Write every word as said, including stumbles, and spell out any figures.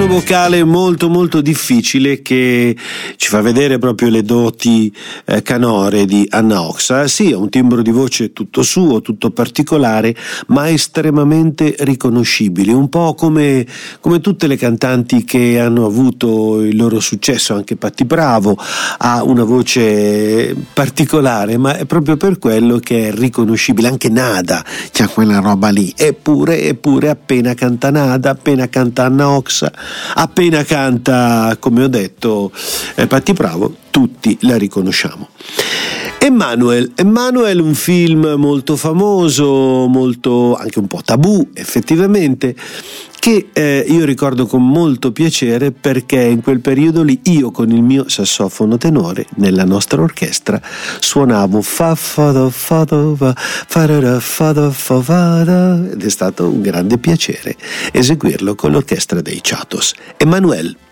tono vocale molto molto difficile che ci fa vedere proprio le doti eh, canore di Anna Oxa. Sì, ha un timbro di voce tutto suo, tutto particolare, ma estremamente riconoscibile, un po' come, come tutte le cantanti che hanno avuto il loro successo. Anche Patti Bravo ha una voce particolare, ma è proprio per quello che è riconoscibile. Anche Nada c'ha quella roba lì, eppure, eppure appena canta Nada, appena canta Anna Oxa, appena canta, come ho detto, eh, Patti Bravo, tutti la riconosciamo. Emmanuel, Emmanuel, un film molto famoso, molto anche un po' tabù effettivamente, che eh, io ricordo con molto piacere perché in quel periodo lì io con il mio sassofono tenore nella nostra orchestra suonavo fa fa do fa do va fa da fa do fa va da, ed è stato un grande piacere eseguirlo con l'orchestra dei Chatos. Emmanuel.